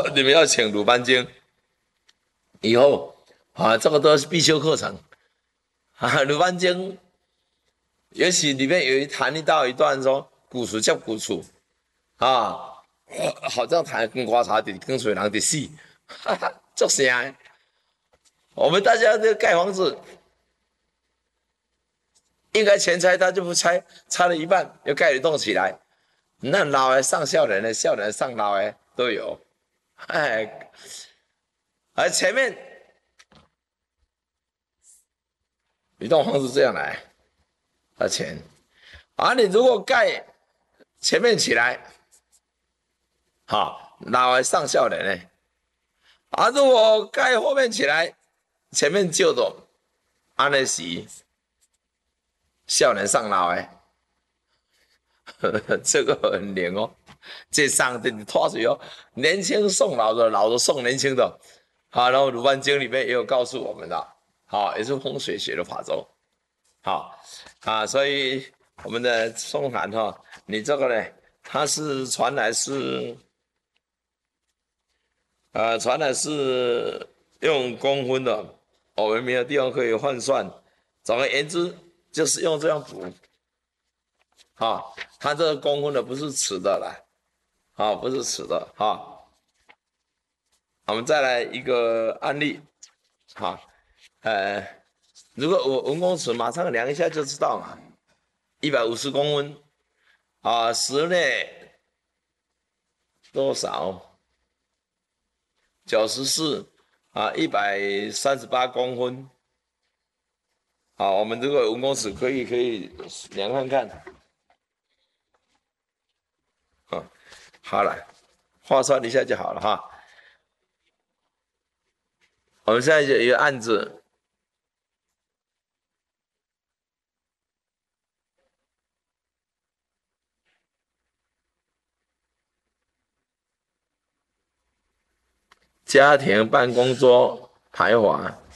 你们要请鲁班经，以后这个都是必修课程鲁班经，尤其里面谈到一段说古树叫古树啊，好像谈跟瓜茶的跟水人的戏，做啥？我们大家这盖房子，应该全拆，他就不拆，拆了一半又盖一栋起来。那老的上少年的，少年上老的都有，哎，而前面一栋房子这样来，钱你如果盖前面起来，老的上少年呢，如果盖后面起来，前面旧的，安尼是少年上老的。这个很灵哦，这上的拖水哦，年轻送老的，老的送年轻的，然后鲁班经里面也有告诉我们的，也是风水学的法则，所以我们的松函你这个呢，它是传来是用公分的，我们没有地方可以换算，总而言之就是用这样补。它这个公分的不是尺的啦，不是尺的我们再来一个案例，如果我文公尺马上量一下就知道嘛，150公分室内多少？94138公分，我们这个文公尺可以量看看，好了，画算一下就好了哈。我们现在有一个案子，家庭办公桌排华